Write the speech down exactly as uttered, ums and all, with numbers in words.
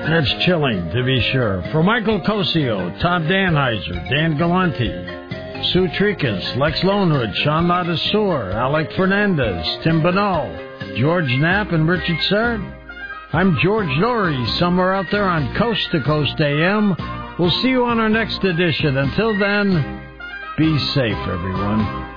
That's chilling, to be sure. For Michael Cosio, Todd Danheiser, Dan Galante, Sue Tricas, Lex Lonehood, Sean Ladasur, Alec Fernandez, Tim Bonneau, George Knapp, and Richard Serd. I'm George Norrie, somewhere out there on Coast to Coast A M. We'll see you on our next edition. Until then, be safe, everyone.